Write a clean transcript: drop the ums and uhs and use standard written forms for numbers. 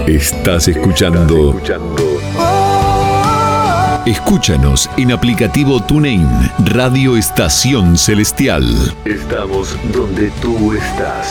Estás escuchando. Escúchanos en aplicativo TuneIn, Radio Estación Celestial. Estamos donde tú estás.